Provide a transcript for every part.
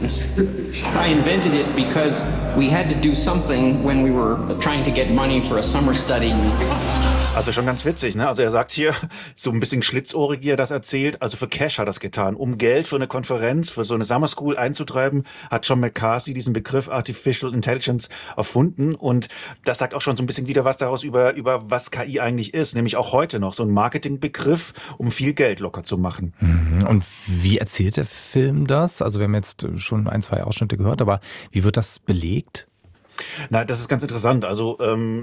I invented it because we had to do something when we were trying to get money for a summer study. Also schon ganz witzig, ne? Also er sagt hier, so ein bisschen schlitzohrig, wie er das erzählt, also für Cash hat er das getan. Um Geld für eine Konferenz, für so eine Summer School einzutreiben, hat John McCarthy diesen Begriff Artificial Intelligence erfunden. Und das sagt auch schon so ein bisschen wieder was daraus über was KI eigentlich ist. Nämlich auch heute noch so ein Marketingbegriff, um viel Geld locker zu machen. Und wie erzählt der Film das? Also wir haben jetzt schon 1, 2 Ausschnitte gehört, aber wie wird das belegt? Na, das ist ganz interessant. Also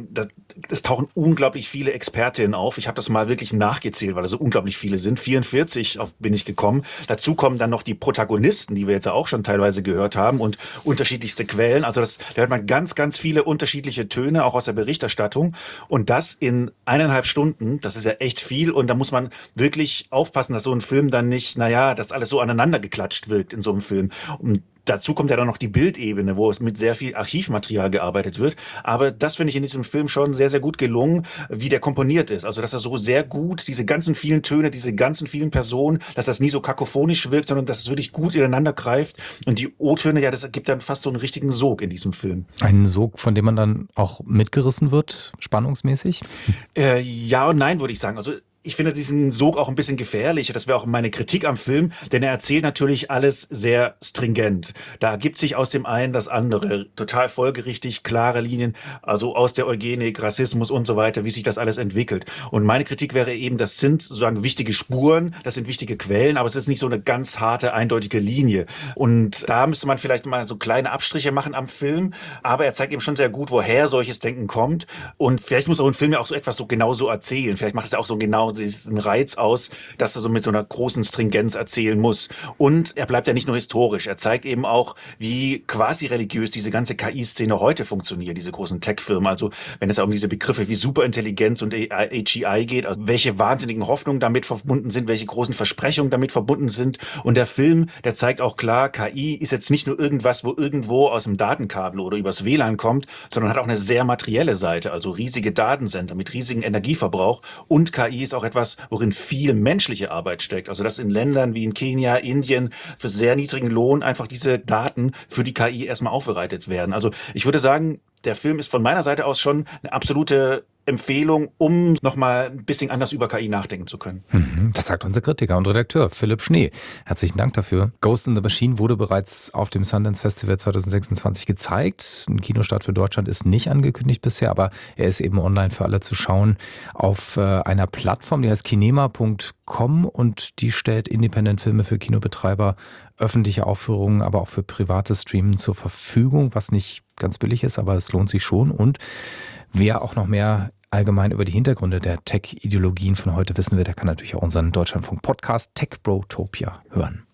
es tauchen unglaublich viele Expertinnen auf. Ich habe das mal wirklich nachgezählt, weil es so unglaublich viele sind. 44 bin ich gekommen. Dazu kommen dann noch die Protagonisten, die wir jetzt auch schon teilweise gehört haben und unterschiedlichste Quellen. Also da hört man ganz, ganz viele unterschiedliche Töne, auch aus der Berichterstattung. Und das in 1,5 Stunden, das ist ja echt viel. Und da muss man wirklich aufpassen, dass so ein Film dann nicht, dass alles so aneinander geklatscht wirkt in so einem Film. Und dazu kommt ja dann noch die Bildebene, wo es mit sehr viel Archivmaterial gearbeitet wird. Aber das finde ich in diesem Film schon sehr, sehr gut gelungen, wie der komponiert ist. Also, dass er so sehr gut, diese ganzen vielen Töne, diese ganzen vielen Personen, dass das nie so kakophonisch wirkt, sondern dass es wirklich gut ineinander greift. Und die O-Töne, das ergibt dann fast so einen richtigen Sog in diesem Film. Einen Sog, von dem man dann auch mitgerissen wird, spannungsmäßig? Ja und nein, würde ich sagen. Also, ich finde diesen Sog auch ein bisschen gefährlich. Das wäre auch meine Kritik am Film, denn er erzählt natürlich alles sehr stringent. Da ergibt sich aus dem einen das andere. Total folgerichtig, klare Linien, also aus der Eugenik, Rassismus und so weiter, wie sich das alles entwickelt. Und meine Kritik wäre eben, das sind sozusagen wichtige Spuren, das sind wichtige Quellen, aber es ist nicht so eine ganz harte, eindeutige Linie. Und da müsste man vielleicht mal so kleine Abstriche machen am Film, aber er zeigt eben schon sehr gut, woher solches Denken kommt. Und vielleicht muss auch ein Film ja auch so etwas so genauso erzählen. Vielleicht macht es ja auch so genau diesen Reiz aus, dass er so mit so einer großen Stringenz erzählen muss. Und er bleibt ja nicht nur historisch, er zeigt eben auch, wie quasi religiös diese ganze KI-Szene heute funktioniert, diese großen Tech-Firmen. Also wenn es um diese Begriffe wie Superintelligenz und AGI geht, also welche wahnsinnigen Hoffnungen damit verbunden sind, welche großen Versprechungen damit verbunden sind. Und der Film, der zeigt auch klar, KI ist jetzt nicht nur irgendwas, wo irgendwo aus dem Datenkabel oder übers WLAN kommt, sondern hat auch eine sehr materielle Seite, also riesige Datencenter mit riesigem Energieverbrauch. Und KI ist auch etwas, worin viel menschliche Arbeit steckt. Also dass in Ländern wie in Kenia, Indien für sehr niedrigen Lohn einfach diese Daten für die KI erstmal aufbereitet werden. Also ich würde sagen, der Film ist von meiner Seite aus schon eine absolute Empfehlung, um nochmal ein bisschen anders über KI nachdenken zu können. Das sagt unser Kritiker und Redakteur Philipp Schnee. Herzlichen Dank dafür. Ghost in the Machine wurde bereits auf dem Sundance Festival 2026 gezeigt. Ein Kinostart für Deutschland ist nicht angekündigt bisher, aber er ist eben online für alle zu schauen auf einer Plattform, die heißt kinema.com und die stellt Independent-Filme für Kinobetreiber, öffentliche Aufführungen, aber auch für privates Streamen zur Verfügung, was nicht ganz billig ist, aber es lohnt sich schon. Und wer auch noch mehr allgemein über die Hintergründe der Tech-Ideologien von heute wissen will, der kann natürlich auch unseren Deutschlandfunk-Podcast Tech Brotopia hören.